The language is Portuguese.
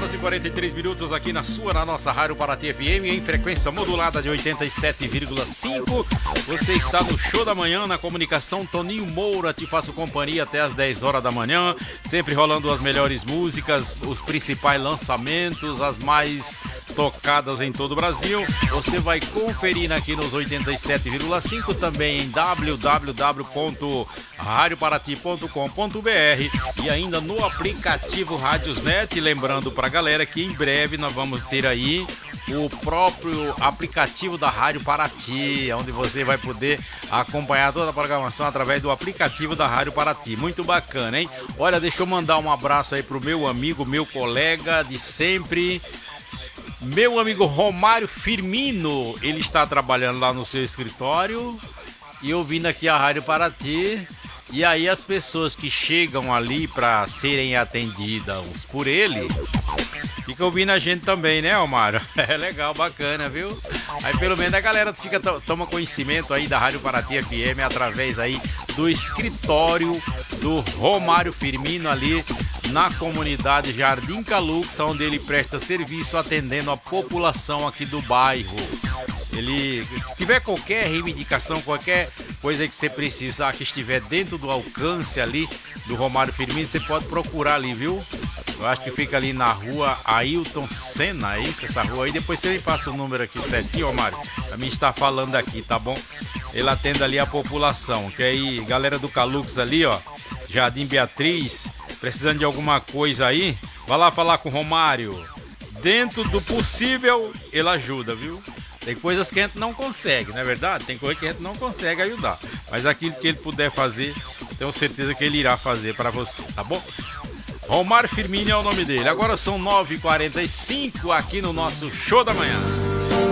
horas e 43 minutos aqui na nossa Rádio Paraty FM, em frequência modulada de 87,5. Você está no Show da Manhã, na comunicação Toninho Moura, te faço companhia até as 10 horas da manhã, sempre rolando as melhores músicas, os principais lançamentos, as mais tocadas em todo o Brasil. Você vai conferir aqui nos 87,5, também em www.radioparati.com.br e ainda no aplicativo Rádiosnet. Lembrando pra galera que em breve nós vamos ter aí o próprio aplicativo da Rádio Paraty, onde você vai poder acompanhar toda a programação através do aplicativo da Rádio Paraty. Muito bacana, hein? Olha, deixa eu mandar um abraço aí pro meu amigo, meu colega de sempre, meu amigo Romário Firmino. Ele está trabalhando lá no seu escritório e ouvindo aqui a Rádio Paraty. E aí as pessoas que chegam ali para serem atendidas por ele ficam ouvindo a gente também, né, Romário? É legal, bacana, viu? Aí pelo menos a galera toma conhecimento aí da Rádio Paraty FM através aí do escritório do Romário Firmino ali na comunidade Jardim Calux, onde ele presta serviço atendendo a população aqui do bairro. Ele tiver qualquer reivindicação, qualquer coisa que você precisar, que estiver dentro do alcance ali do Romário Firmino, você pode procurar ali, viu? Eu acho que fica ali na rua Ailton Senna, é isso? Essa rua aí. Depois você me passa o número aqui certinho, Romário, pra mim estar falando aqui, tá bom? Ele atende ali a população, que aí, galera do Calux ali, ó, Jardim Beatriz, precisando de alguma coisa aí, vai lá falar com o Romário. Dentro do possível, ele ajuda, viu? Tem coisas que a gente não consegue, não é verdade? Tem coisas que a gente não consegue ajudar. Mas aquilo que ele puder fazer, tenho certeza que ele irá fazer para você, tá bom? Romário Firmino é o nome dele. Agora são 9h45 aqui no nosso Show da Manhã.